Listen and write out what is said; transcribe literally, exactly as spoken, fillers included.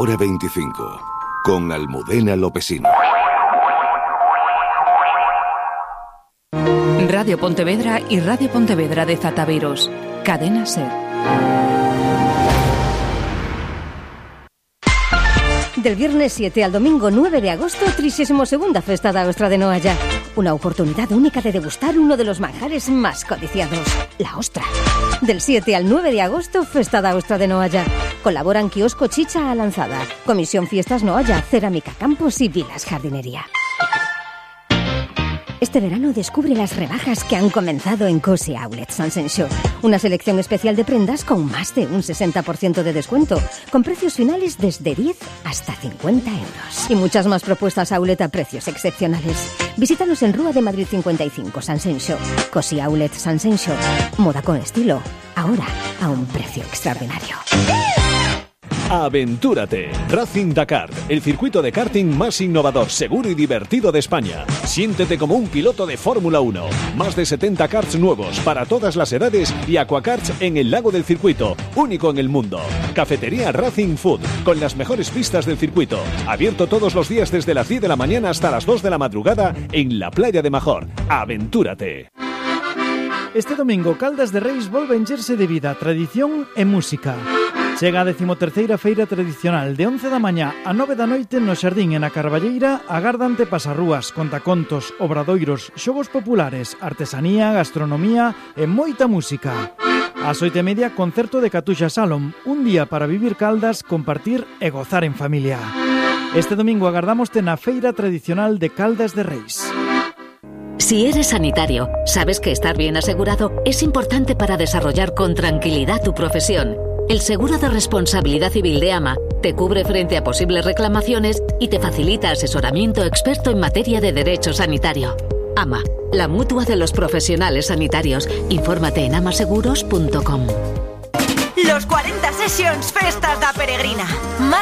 Hora veinticinco, con Almudena Lopesino. Radio Pontevedra y Radio Pontevedra de Zataveros. Cadena SER. Del viernes siete al domingo nueve de agosto, trigésima segunda Festa da Ostra de Noalla. Una oportunidad única de degustar uno de los manjares más codiciados, la ostra. Del siete al nueve de agosto, Festa da Ostra de Noalla. Colaboran Kiosco Chicha a Lanzada, Comisión Fiestas Noalla, Cerámica Campos y Vilas Jardinería. Este verano descubre las rebajas que han comenzado en Cosi Outlet Sansenxo. Una selección especial de prendas con más de un sesenta por ciento de descuento, con precios finales desde diez hasta cincuenta euros. Y muchas más propuestas Outlet a precios excepcionales. Visítanos en Rúa de Madrid cincuenta y cinco, Sansenxo. Cosi Outlet Sansenxo. Moda con estilo. Ahora a un precio extraordinario. Aventúrate. Racing Dakar, el circuito de karting más innovador, seguro y divertido de España. Siéntete como un piloto de Fórmula uno. Más de setenta karts nuevos para todas las edades y aquakarts en el lago del circuito, único en el mundo. Cafetería Racing Food, con las mejores pistas del circuito. Abierto todos los días desde las diez de la mañana hasta las dos de la madrugada en la playa de Major. Aventúrate. Este domingo Caldas de Reis volve a encherse de vida, tradición e música. Chega a decimoterceira feira tradicional de once da mañá a nove da noite no Xardín e na Carballeira. Agárdante pasarrúas, contacontos, obradoiros, xogos populares, artesanía, gastronomía e moita música. Ás oito e media, concerto de Catuxa Salom, un día para vivir Caldas, compartir e gozar en familia. Este domingo agardámoste na feira tradicional de Caldas de Reis. Si eres sanitario, sabes que estar bien asegurado es importante para desarrollar con tranquilidad tu profesión. El seguro de responsabilidad civil de AMA te cubre frente a posibles reclamaciones y te facilita asesoramiento experto en materia de derecho sanitario. AMA, la mutua de los profesionales sanitarios. Infórmate en amaseguros punto com. Los cuarenta Sessions Festas da Peregrina. Más